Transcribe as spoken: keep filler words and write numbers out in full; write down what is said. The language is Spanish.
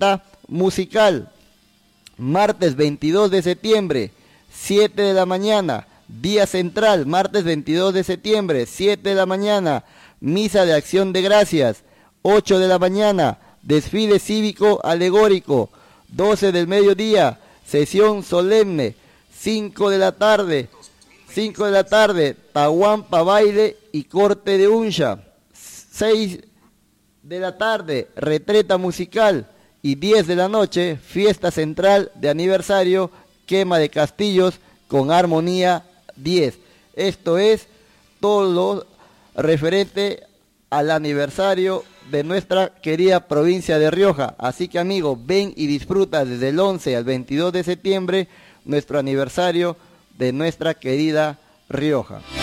retreta musical. Martes veintidós de septiembre, siete de la mañana, día central, martes veintidós de septiembre, siete de la mañana, misa de acción de gracias, ocho de la mañana, desfile cívico alegórico, doce del mediodía, sesión solemne, cinco de la tarde, cinco de la tarde, tahuampa, baile y corte de uncha, seis de la tarde, retreta musical, y diez de la noche, fiesta central de aniversario, quema de castillos con armonía diez. Esto es todo lo referente al aniversario de nuestra querida provincia de Rioja. Así que, amigos, ven y disfruta desde el once al veintidós de septiembre nuestro aniversario de nuestra querida Rioja.